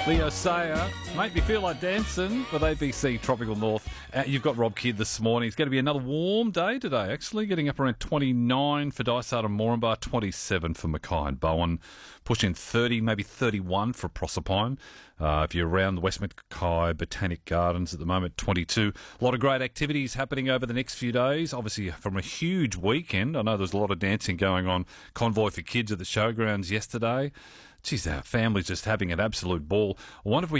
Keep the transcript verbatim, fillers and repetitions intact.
Leo Sayer, make me feel like dancing with A B C Tropical North. Uh, you've got Rob Kidd this morning. It's going to be another warm day today, actually, getting up around twenty-nine for Dysart and Moranbah, twenty-seven for Mackay and Bowen, pushing thirty, maybe thirty-one for Proserpine. Uh, if you're around the West Mackay Botanic Gardens at the moment, twenty-two. A lot of great activities happening over the next few days, obviously from a huge weekend. I know there's a lot of dancing going on. Convoy for Kids at the showgrounds yesterday. Geez, our family's just having an absolute ball. I wonder if we